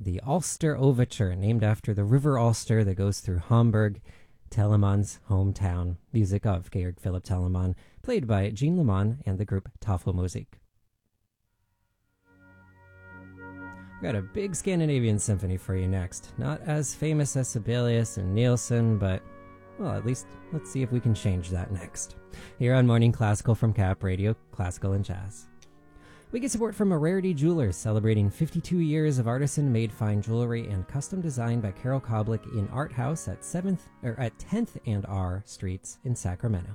the Ulster Overture, named after the River Ulster that goes through Hamburg, Telemann's hometown. Music of Georg Philipp Telemann, played by Jean Lemann and the group Tafelmusik. We've got a big Scandinavian symphony for you next. Not as famous as Sibelius and Nielsen, but, well, at least let's see if we can change that next. Here on Morning Classical from Cap Radio, Classical and Jazz. We get support from Rarity Jewelers, celebrating 52 years of artisan-made fine jewelry and custom designed by Carol Koblik in Art House at 10th and R Streets in Sacramento.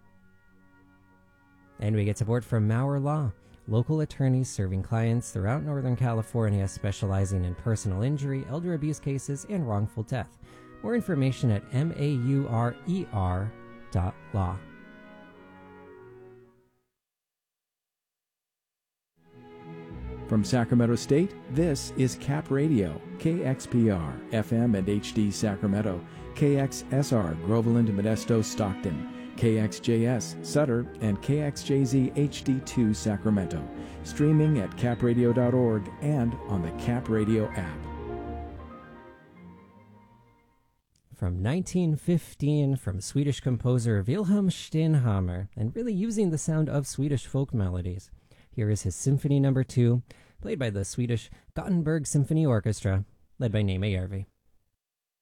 And we get support from Maurer Law, local attorneys serving clients throughout Northern California, specializing in personal injury, elder abuse cases, and wrongful death. More information at maurer.law. From Sacramento State, this is Cap Radio, KXPR, FM and HD Sacramento, KXSR, Groveland, Modesto, Stockton, KXJS, Sutter, and KXJZ HD2 Sacramento, streaming at capradio.org and on the Cap Radio app. From 1915, from Swedish composer Wilhelm Steinhammer, and really using the sound of Swedish folk melodies. Here is his Symphony No. 2, played by the Swedish Gothenburg Symphony Orchestra, led by Neeme Järvi.